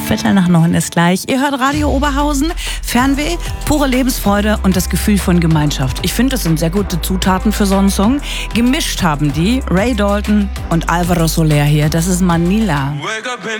8:15 ist gleich. Ihr hört Radio Oberhausen, Fernweh, pure Lebensfreude und das Gefühl von Gemeinschaft. Ich finde, das sind sehr gute Zutaten für so einen Song. Gemischt haben die Ray Dalton und Alvaro Soler hier. Das ist Manila.